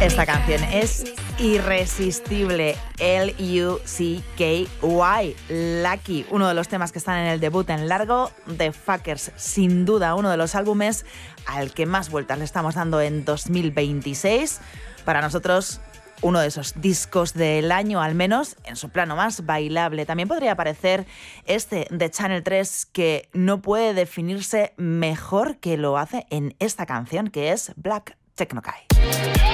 Esta canción es irresistible. L-U-C-K-Y, Lucky, uno de los temas que están en el debut en largo de Fuckers, sin duda uno de los álbumes al que más vueltas le estamos dando en 2026. Para nosotros, uno de esos discos del año, al menos en su plano más bailable. También podría aparecer este de Channel 3, que no puede definirse mejor que lo hace en esta canción, que es Black Techno Kai.